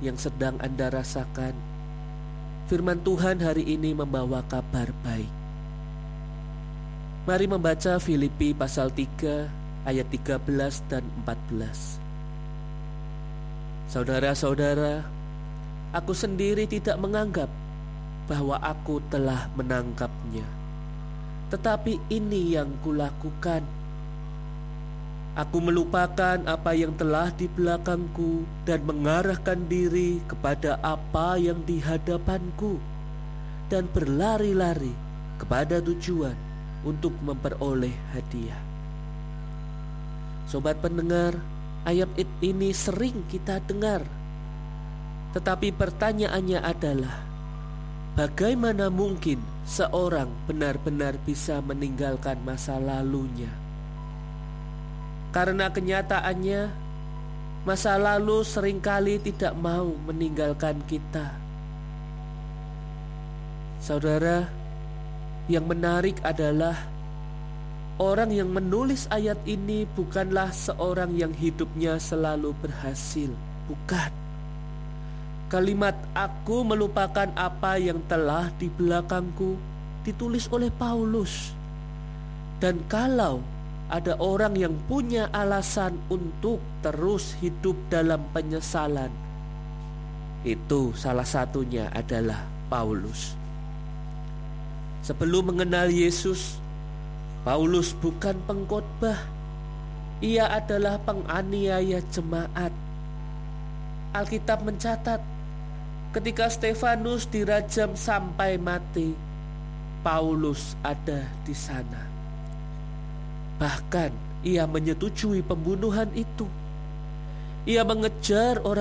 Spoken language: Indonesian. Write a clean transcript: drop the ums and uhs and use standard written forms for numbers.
yang sedang Anda rasakan, firman Tuhan hari ini membawa kabar baik. Mari membaca Filipi pasal 3 ayat 13 dan 14. Saudara-saudara, aku sendiri tidak menganggap bahwa aku telah menangkapnya, tetapi ini yang kulakukan. Aku melupakan apa yang telah di belakangku dan mengarahkan diri kepada apa yang di hadapanku, dan berlari-lari kepada tujuan untuk memperoleh hadiah. Sobat pendengar, ayat ini sering kita dengar, tetapi pertanyaannya adalah, bagaimana mungkin seorang benar-benar bisa meninggalkan masa lalunya? Karena kenyataannya, masa lalu seringkali tidak mau meninggalkan kita. Saudara, yang menarik adalah orang yang menulis ayat ini bukanlah seorang yang hidupnya selalu berhasil. Bukan. Kalimat "aku melupakan apa yang telah di belakangku" ditulis oleh Paulus. Dan kalau ada orang yang punya alasan untuk terus hidup dalam penyesalan, itu salah satunya adalah Paulus. Sebelum mengenal Yesus, Paulus bukan pengkhotbah. Ia adalah penganiaya jemaat. Alkitab mencatat, ketika Stefanus dirajam sampai mati, Paulus ada di sana. Bahkan ia menyetujui pembunuhan itu. Ia mengejar orang